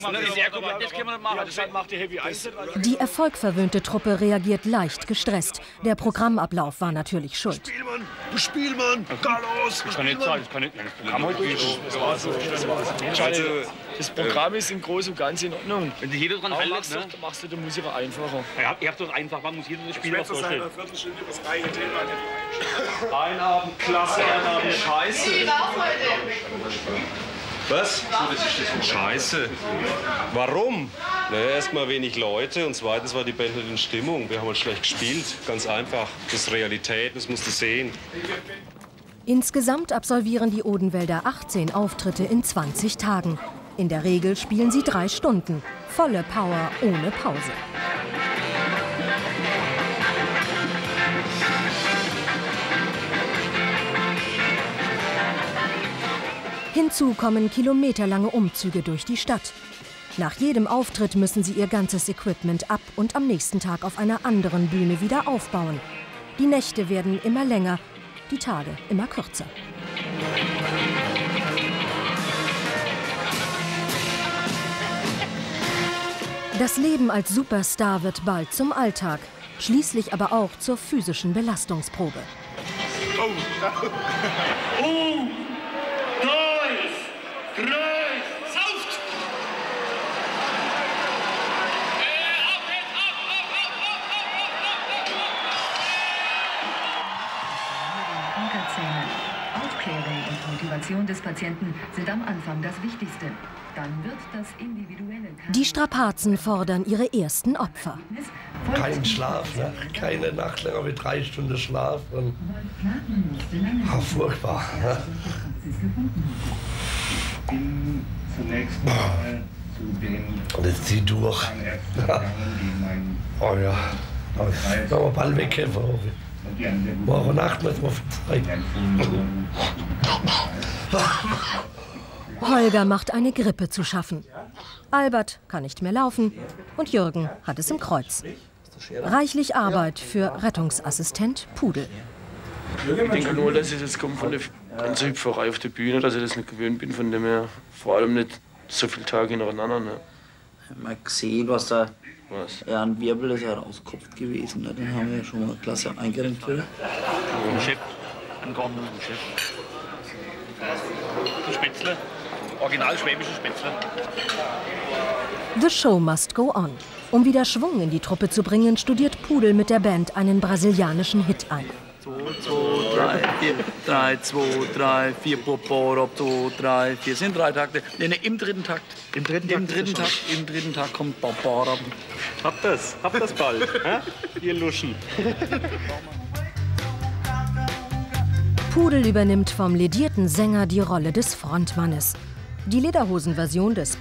Die erfolgverwöhnte Truppe reagiert leicht gestresst. Der Programmablauf war natürlich schuld. Du Spielmann, Carlos! Das kann nicht sein, das kann nicht. Das Programm heute ist. Das Programm ist im Großen und Ganzen in Ordnung. Wenn sich jeder dran hält, ne? Machst du die Musik einfacher. Ja, ihr habt doch einfach, man muss jeder das Spiel was vorstellen. Ein Abend klasse, ein Abend scheiße. Was? Scheiße. Warum? Naja, erstmal wenig Leute und zweitens war die Band nicht in Stimmung. Wir haben halt schlecht gespielt. Ganz einfach. Das ist Realität, das musst du sehen. Insgesamt absolvieren die Odenwälder 18 Auftritte in 20 Tagen. In der Regel spielen sie 3 Stunden. Volle Power ohne Pause. Hinzu kommen kilometerlange Umzüge durch die Stadt. Nach jedem Auftritt müssen sie ihr ganzes Equipment ab und am nächsten Tag auf einer anderen Bühne wieder aufbauen. Die Nächte werden immer länger, die Tage immer kürzer. Das Leben als Superstar wird bald zum Alltag, schließlich aber auch zur physischen Belastungsprobe. Aufklärung und Motivation des Patienten sind am Anfang das Wichtigste. Dann wird das individuelle... Die Strapazen fordern ihre ersten Opfer. Kein Schlaf, ne? Keine Nacht länger wie 3 Stunden Schlaf. Und furchtbar. Ne? Und jetzt zieh durch. Oh ja. Wenn wir bald wegkämpfen. Morgen Nacht müssen wir verzeihen. Holger macht eine Grippe zu schaffen. Albert kann nicht mehr laufen und Jürgen hat es im Kreuz. Reichlich Arbeit für Rettungsassistent Pudel. Ich denke nur, dass ich das kommt von der ganzen Hüpferei auf der Bühne, dass ich das nicht gewöhnt bin, von dem her vor allem nicht so viele Tage hintereinander. Ne? Mal gesehen, was da ja, ein Wirbel ist ja rausgekopft gewesen. Ne? Den haben wir ja schon mal klasse eingerenkt. Ein Chef, ein Garten, ein Chef. Ein Spätzle, original schwäbische Spätzle. The show must go on. Um wieder Schwung in die Truppe zu bringen, studiert Pudel mit der Band einen brasilianischen Hit ein. 2, 2, 3, 4, 3, 2, 3, 4, 2, 3, 4. Sind 3 Takte. Nee, im dritten Takt. Im dritten Takt kommt Barbara. Habt das bald, ihr Luschen. Pudel übernimmt vom ledierten Sänger die Rolle des Frontmannes. Die Lederhosen-Version des